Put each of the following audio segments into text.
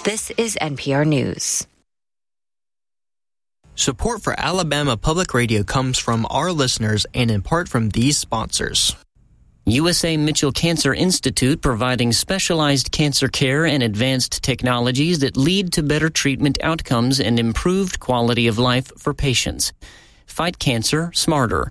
This is NPR News. Support for Alabama Public Radio comes from our listeners and in part from these sponsors. USA Mitchell Cancer Institute, providing specialized cancer care and advanced technologies that lead to better treatment outcomes and improved quality of life for patients. Fight cancer smarter.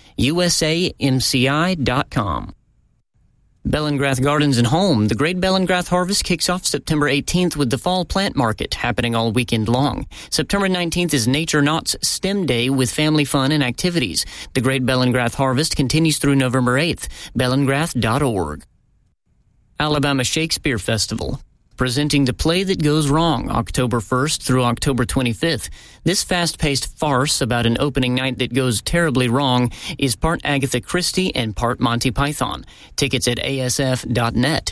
USAMCI.com. Bellingrath Gardens and Home. The Great Bellingrath Harvest kicks off September 18th with the Fall Plant Market happening all weekend long. September 19th is Nature Knott's STEM Day with family fun and activities. The Great Bellingrath Harvest continues through November 8th. Bellingrath.org. Alabama Shakespeare Festival, presenting The Play That Goes Wrong, October 1st through October 25th. This fast-paced farce about an opening night that goes terribly wrong is part Agatha Christie and part Monty Python. Tickets at asf.net.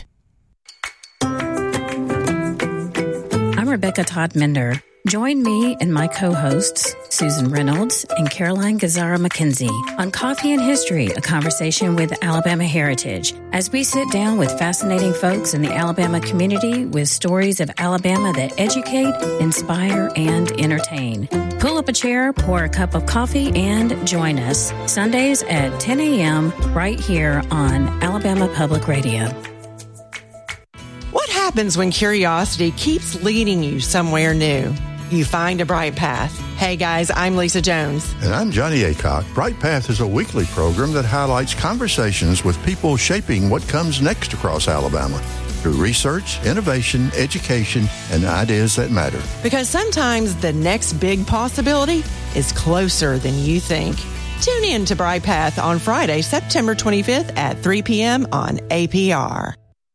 I'm Rebecca Todd-Mender. Join me and my co-hosts, Susan Reynolds and Caroline Gazzara-McKenzie, on Coffee and History, a conversation with Alabama heritage, as we sit down with fascinating folks in the Alabama community with stories of Alabama that educate, inspire, and entertain. Pull up a chair, pour a cup of coffee, and join us Sundays at 10 a.m. right here on Alabama Public Radio. What happens when curiosity keeps leading you somewhere new? You find a bright path. Hey guys, I'm Lisa Jones. And I'm Johnny Aycock. Bright Path is a weekly program that highlights conversations with people shaping what comes next across Alabama through research, innovation, education, and ideas that matter. Because sometimes the next big possibility is closer than you think. Tune in to Bright Path on Friday, September 25th at 3 p.m. on APR.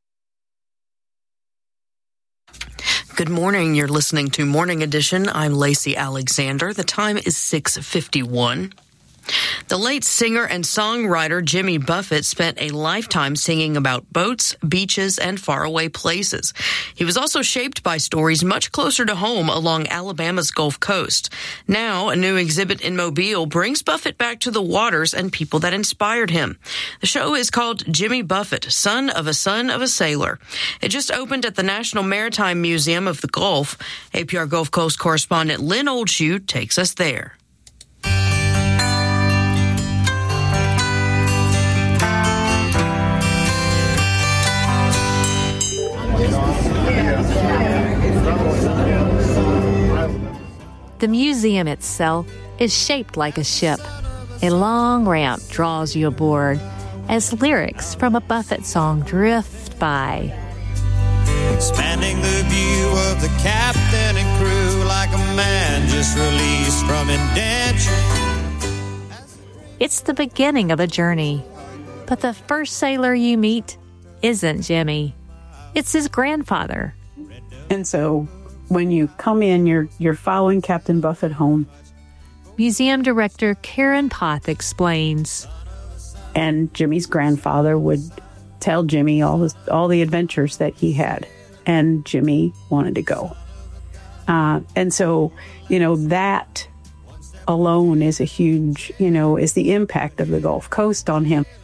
Good morning. You're listening to Morning Edition. I'm Lacey Alexander. The time is 6:51. The late singer and songwriter Jimmy Buffett spent a lifetime singing about boats, beaches, and faraway places. He was also shaped by stories much closer to home along Alabama's Gulf Coast. Now, a new exhibit in Mobile brings Buffett back to the waters and people that inspired him. The show is called Jimmy Buffett, Son of a Sailor. It just opened at the National Maritime Museum of the Gulf. APR Gulf Coast correspondent Lynn Oldshoe takes us there. The museum itself is shaped like a ship. A long ramp draws you aboard as lyrics from a Buffett song drift by. Expanding the view of the captain and crew like a man just released from indenture. It's the beginning of a journey. But the first sailor you meet isn't Jimmy. It's his grandfather. And so when you come in, you're following Captain Buffett home. Museum director Karen Poth explains. And Jimmy's grandfather would tell Jimmy all the adventures that he had. And Jimmy wanted to go. And so, that alone is a huge, is the impact of the Gulf Coast on him.